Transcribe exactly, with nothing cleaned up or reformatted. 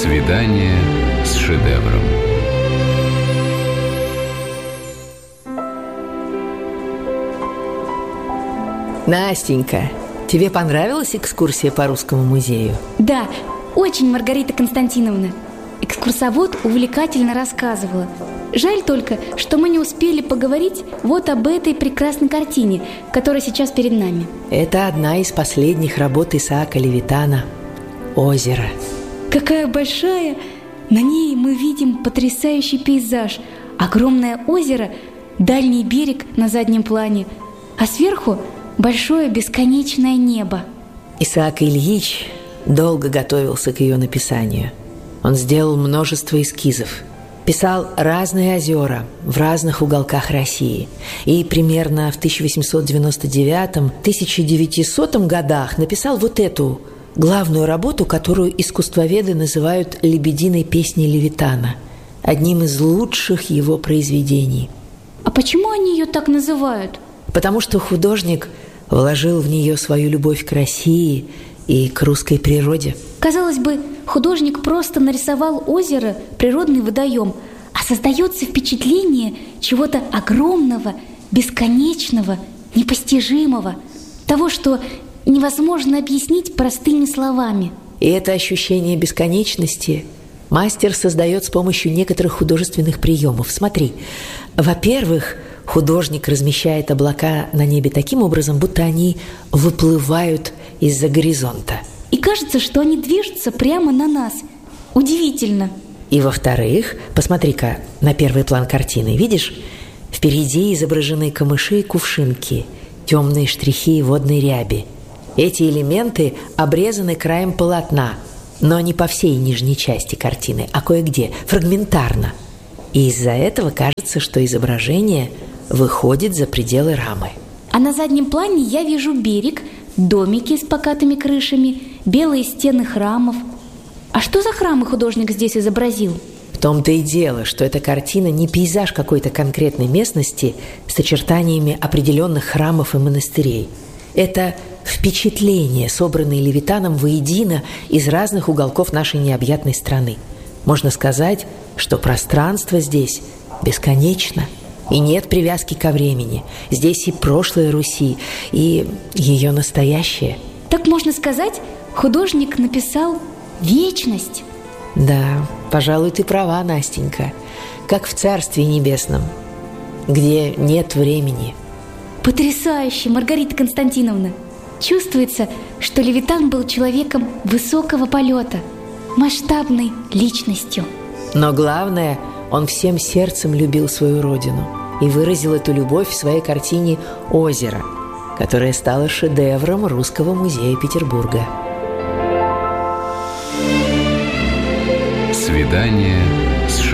Свидание с шедевром. Настенька, тебе понравилась экскурсия по Русскому музею? Да, очень, Маргарита Константиновна. Экскурсовод увлекательно рассказывала. Жаль только, что мы не успели поговорить вот об этой прекрасной картине, которая сейчас перед нами. Это одна из последних работ Исаака Левитана «Озеро». Какая большая! На ней мы видим потрясающий пейзаж. Огромное озеро, дальний берег на заднем плане, а сверху большое бесконечное небо. Исаак Ильич долго готовился к ее написанию. Он сделал множество эскизов, писал разные озера в разных уголках России. И примерно в тысяча восемьсот девяносто девятом — тысяча девятисотом годах написал вот эту главную работу, которую искусствоведы называют «Лебединой песней Левитана», одним из лучших его произведений. А почему они ее так называют? Потому что художник вложил в нее свою любовь к России и к русской природе. Казалось бы, художник просто нарисовал озеро, природный водоем, а создается впечатление чего-то огромного, бесконечного, непостижимого, того, что невозможно объяснить простыми словами. И это ощущение бесконечности мастер создает с помощью некоторых художественных приемов. Смотри, во-первых, художник размещает облака на небе таким образом, будто они выплывают из-за горизонта. И кажется, что они движутся прямо на нас. Удивительно. И во-вторых, посмотри-ка на первый план картины. Видишь? Впереди изображены камыши и кувшинки, темные штрихи и водной ряби. Эти элементы обрезаны краем полотна, но не по всей нижней части картины, а кое-где, фрагментарно. И из-за этого кажется, что изображение выходит за пределы рамы. А на заднем плане я вижу берег, домики с покатыми крышами, белые стены храмов. А что за храмы художник здесь изобразил? В том-то и дело, что эта картина не пейзаж какой-то конкретной местности с очертаниями определенных храмов и монастырей. Это впечатления, собранные Левитаном воедино из разных уголков нашей необъятной страны. Можно сказать, что пространство здесь бесконечно, и нет привязки ко времени. Здесь и прошлое Руси, и ее настоящее. Так можно сказать, художник написал вечность. Да, пожалуй, ты права, Настенька. Как в Царстве Небесном, где нет времени. Потрясающе, Маргарита Константиновна! Чувствуется, что Левитан был человеком высокого полета, масштабной личностью. Но главное, он всем сердцем любил свою родину и выразил эту любовь в своей картине «Озеро», которая стала шедевром Русского музея Петербурга. Свидание с шедевром.